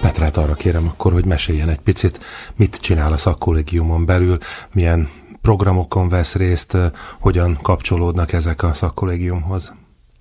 Petrát arra kérem akkor, hogy meséljen egy picit, mit csinál a szakkollégiumon belül, milyen programokon vesz részt, hogyan kapcsolódnak ezek a szakkollégiumhoz.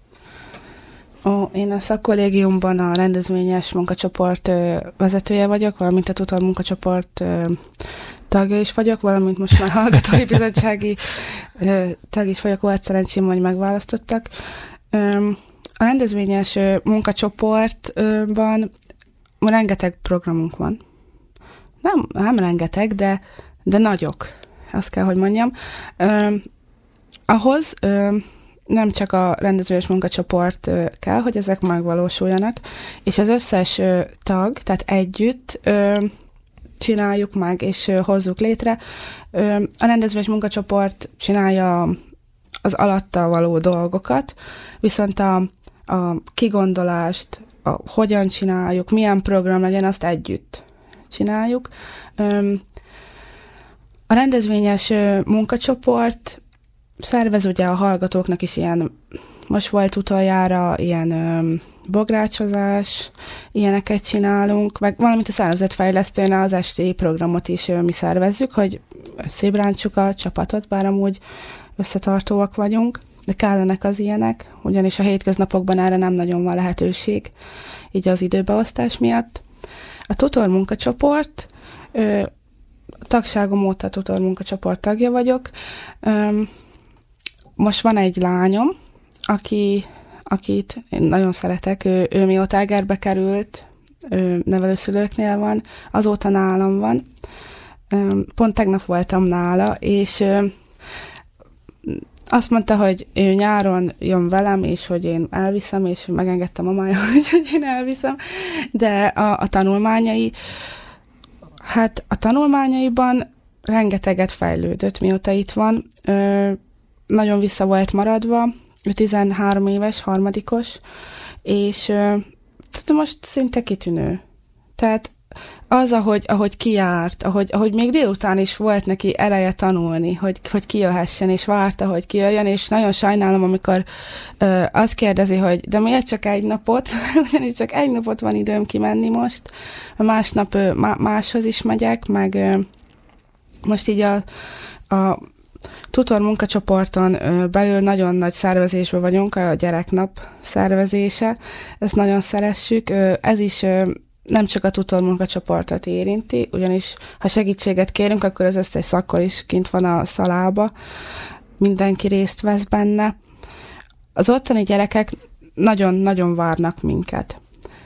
Én a szakkollégiumban a rendezvényes munkacsoport vezetője vagyok, valamint a tutor munkacsoport tagja is vagyok, valamint most már hallgatói bizottsági tag is vagyok, volt szerencsém, hogy megválasztottak. A rendezvényes munkacsoportban rengeteg programunk van. Nem rengeteg, de nagyok, azt kell, hogy mondjam. Ahhoz nem csak a rendezvényes munkacsoport kell, hogy ezek megvalósuljanak, és az összes tag, tehát együtt csináljuk meg, és hozzuk létre. A rendezvényes munkacsoport csinálja az alatta való dolgokat, viszont a kigondolást, hogyan csináljuk, milyen program legyen, azt együtt csináljuk. A rendezvényes munkacsoport szervez ugye a hallgatóknak is ilyen, most volt utoljára ilyen bográcsozás, ilyeneket csinálunk, meg valamint a szervezetfejlesztőnél az esti programot is mi szervezzük, hogy összébrántsuk a csapatot, bár amúgy összetartóak vagyunk, de kellenek az ilyenek, ugyanis a hétköznapokban erre nem nagyon van lehetőség, így az időbeosztás miatt. A tutor munkacsoport, tagságom óta a tutor munkacsoport tagja vagyok. Most van egy lányom, akit én nagyon szeretek, ő mióta Egerbe került, ő nevelőszülőknél van, azóta nálam van. Pont tegnap voltam nála, és azt mondta, hogy ő nyáron jön velem, és hogy én elviszem, és megengedtem mamája, hogy én elviszem, de a tanulmányai, hát a tanulmányaiban rengeteget fejlődött, mióta itt van. Nagyon vissza volt maradva, ő 13 éves, harmadikos, és most szinte kitűnő. Tehát az, ahogy kijárt, ahogy még délután is volt neki ereje tanulni, hogy kijöhessen, és várta, hogy kijöjjön, és nagyon sajnálom, amikor azt kérdezi, hogy de miért csak egy napot? Ugyanis csak egy napot van időm kimenni most, másnap máshoz is megyek, meg most így a tutor munkacsoporton belül nagyon nagy szervezésben vagyunk, a gyereknap szervezése, ezt nagyon szeressük, ez is nem csak a tutor munkacsoportot érinti, ugyanis ha segítséget kérünk, akkor az összes szakkor is kint van a szalába, mindenki részt vesz benne. Az ottani gyerekek nagyon-nagyon várnak minket.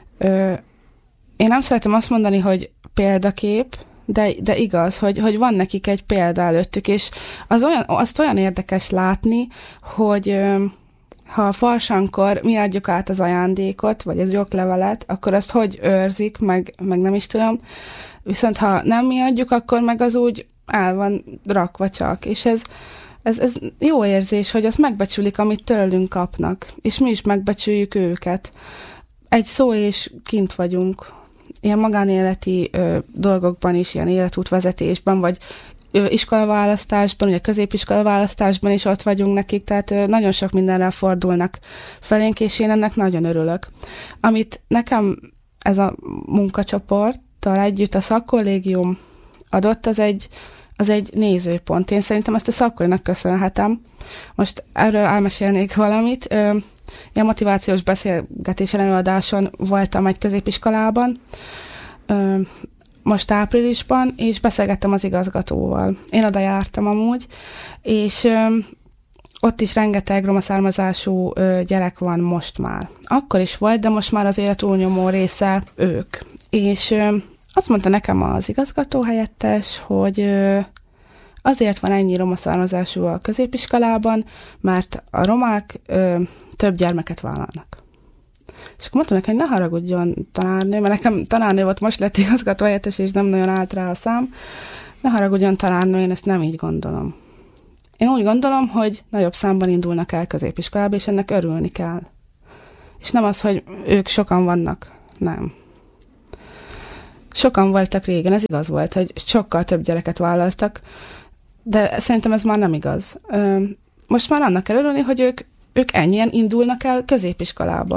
Én nem szeretem azt mondani, hogy példakép, de igaz, hogy van nekik egy példa előttük, és azt olyan érdekes látni, hogy ha a farsankor mi adjuk át az ajándékot, vagy az oklevelet, akkor azt hogy őrzik, meg nem is tudom. Viszont ha nem mi adjuk, akkor meg az úgy el van rakva csak. És ez jó érzés, hogy azt megbecsülik, amit tőlünk kapnak. És mi is megbecsüljük őket. Egy szó és kint vagyunk. Ilyen magánéleti dolgokban is, ilyen életútvezetésben, vagy iskolaválasztásban, ugye középiskolaválasztásban is ott vagyunk nekik, tehát nagyon sok mindenrel fordulnak felénk, és én ennek nagyon örülök. Amit nekem ez a munkacsoporttal együtt a szakkollégium adott, az egy nézőpont. Én szerintem ezt a szakkollégiumnak köszönhetem. Most erről elmesélnék valamit. Ilyen motivációs beszélgetés előadáson voltam egy középiskolában, most áprilisban, és beszélgettem az igazgatóval. Én oda jártam amúgy, és ott is rengeteg roma származású gyerek van most már. Akkor is volt, de most már az élet túlnyomó része ők. És azt mondta nekem az igazgató helyettes, hogy azért van ennyi roma származású a középiskolában, mert a romák több gyermeket vállalnak. És akkor mondtam nekem, hogy ne haragudjon tanárnő, mert nekem tanárnő volt, most lett igazgató helyettes, és nem nagyon állt rá a szám. Ne haragudjon tanárnő, én ezt nem így gondolom. Én úgy gondolom, hogy nagyobb számban indulnak el középiskolába, és ennek örülni kell. És nem az, hogy ők sokan vannak. Nem. Sokan voltak régen, ez igaz volt, hogy sokkal több gyereket vállaltak, de szerintem ez már nem igaz. Most már annak kell örülni, hogy ők ennyien indulnak el középiskolába.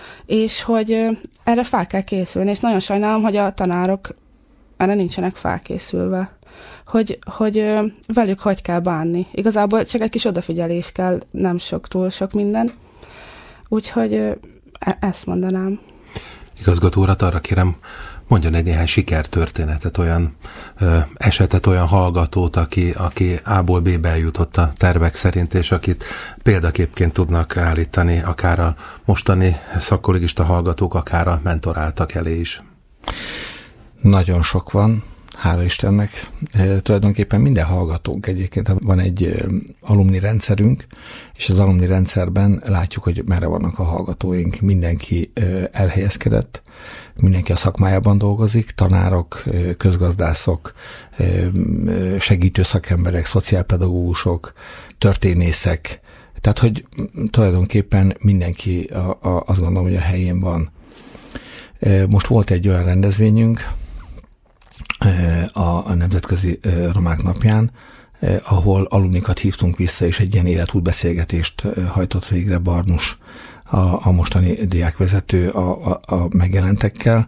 és hogy erre fel kell készülni, és nagyon sajnálom, hogy a tanárok erre nincsenek felkészülve. Hogy velük hogy kell bánni. Igazából csak egy kis odafigyelés kell, nem túl sok minden. Úgyhogy ezt mondanám. Igazgató urat arra kérem, mondjon egy néhány sikertörténetet, olyan esetet, olyan hallgatót, aki A-ból B-be eljutott a tervek szerint, és akit példaképként tudnak állítani, akár a mostani szakkollégista hallgatók, akár a mentoráltak elé is. Nagyon sok van, hála Istennek. Tulajdonképpen minden hallgatónk egyébként van egy alumni rendszerünk, és az alumni rendszerben látjuk, hogy merre vannak a hallgatóink. Mindenki elhelyezkedett, mindenki a szakmájában dolgozik, tanárok, közgazdászok, segítő szakemberek, szociálpedagógusok, történészek. Tehát, hogy tulajdonképpen mindenki azt gondolom, hogy a helyén van. Most volt egy olyan rendezvényünk a Nemzetközi Romák Napján, ahol alumnikat hívtunk vissza, és egy ilyen életútbeszélgetést hajtott végre Barnus, a mostani diákvezető a megjelentekkel,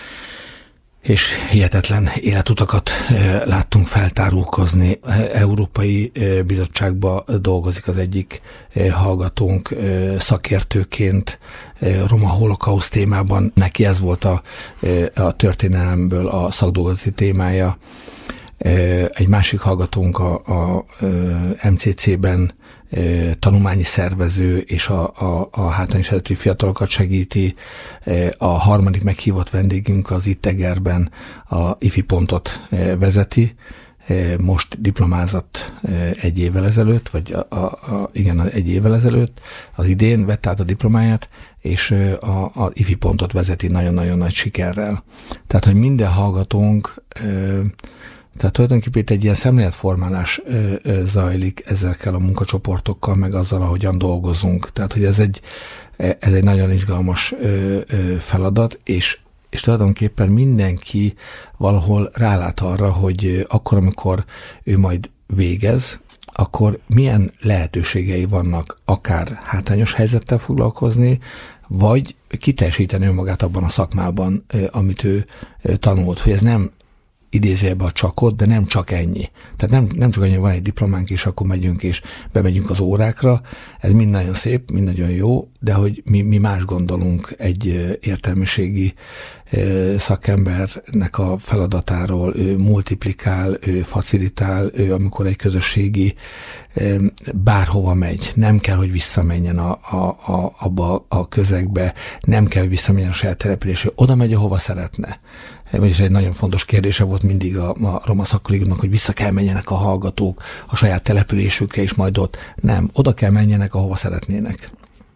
és hihetetlen életutakat láttunk feltárulkozni. Európai Bizottságban dolgozik az egyik hallgatónk szakértőként, roma holokauszt témában. Neki ez volt a történelemből a szakdolgozati témája. Egy másik hallgatónk a MCC-ben tanulmányi szervező, és a hátrányos helyzetű fiatalokat segíti. A harmadik meghívott vendégünk az Ittegerben a IFI pontot vezeti. Most diplomázott egy évvel ezelőtt, vagy egy évvel ezelőtt, az idén vette át a diplomáját, és az IFI pontot vezeti nagyon-nagyon nagy sikerrel. Tehát, hogy minden hallgatónk, tehát tulajdonképpen egy ilyen szemléletformálás zajlik ezekkel a munkacsoportokkal, meg azzal, ahogyan dolgozunk. Tehát, hogy ez egy nagyon izgalmas feladat, és tulajdonképpen mindenki valahol rálát arra, hogy akkor, amikor ő majd végez, akkor milyen lehetőségei vannak akár hátrányos helyzettel foglalkozni, vagy kiteljesíteni önmagát abban a szakmában, amit ő tanult, hogy ez nem idézőjelben a csakot, de nem csak ennyi. Tehát nem csak annyi, van egy diplománk, és akkor megyünk, és bemegyünk az órákra. Ez mind nagyon szép, mind nagyon jó, de hogy mi más gondolunk egy értelmiségi szakembernek a feladatáról, ő multiplikál, ő facilitál, ő amikor egy közösségi bárhova megy, nem kell, hogy visszamenjen abba a közegbe, nem kell, hogy visszamenjen a saját településre, oda megy, ahova szeretne. Vagyis egy nagyon fontos kérdése volt mindig a roma szakkollégiumnak, hogy vissza kell menjenek a hallgatók a saját településükre, és majd ott nem. Oda kell menjenek, ahova szeretnének.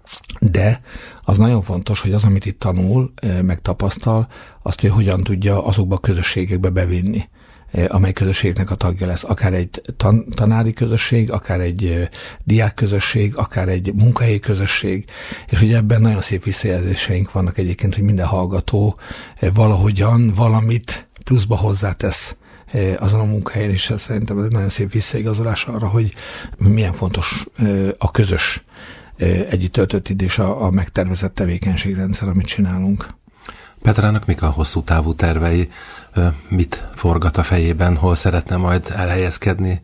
De az nagyon fontos, hogy az, amit itt tanul, megtapasztal, azt ő hogyan tudja azokba a közösségekbe bevinni, amely közösségnek a tagja lesz. Akár egy tanári közösség, akár egy diákközösség, akár egy munkahelyi közösség, és ugye ebben nagyon szép visszajelzéseink vannak egyébként, hogy minden hallgató valahogyan valamit pluszba hozzátesz azon a munkahelyen, és szerintem ez egy nagyon szép visszaigazolás arra, hogy milyen fontos a közös együtt töltött idő és a megtervezett tevékenységrendszer, amit csinálunk. Petrának mik a hosszú távú tervei? Mit forgat a fejében? Hol szeretne majd elhelyezkedni?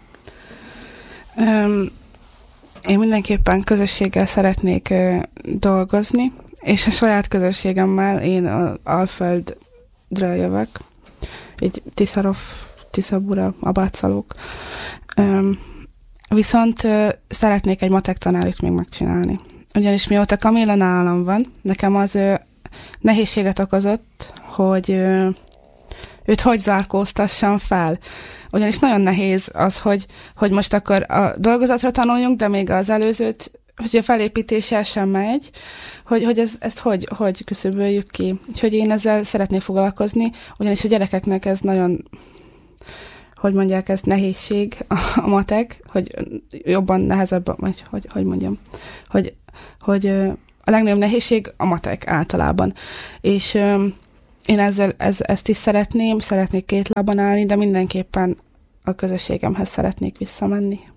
Én mindenképpen közösséggel szeretnék dolgozni, és a saját közösségemmel én Alföldről jövök, így Tiszabura, Abátszalók. Viszont szeretnék egy matek tanárit még megcsinálni. Ugyanis mióta Kamilla nálam van, nekem az nehézséget okozott, hogy őt hogy zárkóztassam fel. Ugyanis nagyon nehéz az, hogy most akkor a dolgozatra tanuljunk, de még az előzőt, hogy a felépítéssel sem megy, hogy ezt hogy küszöböljük ki. Úgyhogy én ezzel szeretnék foglalkozni, ugyanis a gyerekeknek ez nagyon, hogy mondják, ez nehézség a matek, hogy jobban nehezebb, vagy hogy mondjam, hogy a legnagyobb nehézség a matek általában. És én ezt is szeretnék 2 lábon állni, de mindenképpen a közösségemhez szeretnék visszamenni.